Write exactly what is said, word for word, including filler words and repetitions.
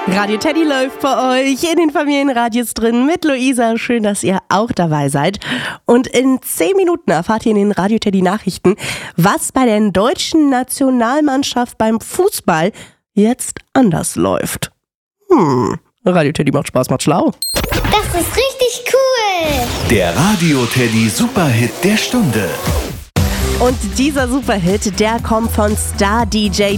Radio Teddy läuft bei euch in den Familienradios drin mit Luisa. Schön, dass ihr auch dabei seid. Und in zehn Minuten erfahrt ihr in den Radio Teddy Nachrichten, was bei der deutschen Nationalmannschaft beim Fußball jetzt anders läuft. Hm, Radio Teddy macht Spaß, macht schlau. Das ist richtig cool. Der Radio Teddy Superhit der Stunde. Und dieser Superhit, der kommt von Star-D J